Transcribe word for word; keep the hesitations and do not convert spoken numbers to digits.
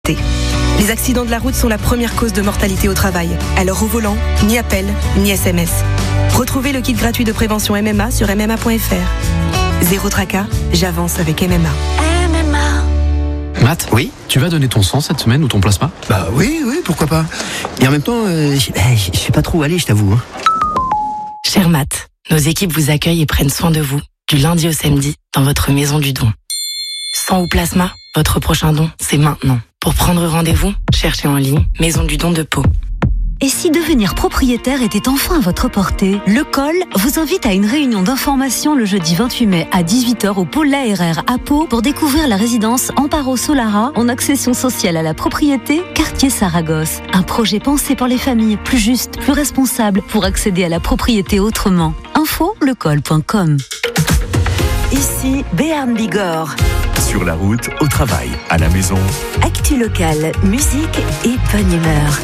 Les accidents de la route sont la première cause de mortalité au travail. Alors au volant, ni appel, ni S M S. Retrouvez le kit gratuit de prévention M M A sur m m a point f r. Zéro tracas, j'avance avec M M A. M M A. Matt, Oui. tu vas donner ton sang cette semaine ou ton plasma? Bah oui, oui, pourquoi pas. Et en même temps, euh, je je sais pas trop où aller, je t'avoue. hein. Cher Matt, nos équipes vous accueillent et prennent soin de vous, du lundi au samedi, dans votre maison du don. Sang ou plasma, votre prochain don, c'est maintenant. Pour prendre rendez-vous, cherchez en ligne Maison du don de Pau. Et si devenir propriétaire était enfin à votre portée, le C O L vous invite à une réunion d'information le jeudi vingt-huit mai à dix-huit heures au pôle l'A R R à Pau pour découvrir la résidence Amparo Solara en accession sociale à la propriété, quartier Saragosse. Un projet pensé pour les familles, plus juste, plus responsable, pour accéder à la propriété autrement. Info lecol point com. Ici Béarn Bigorre. Sur la route, au travail, à la maison. Actu locale, musique et bonne humeur.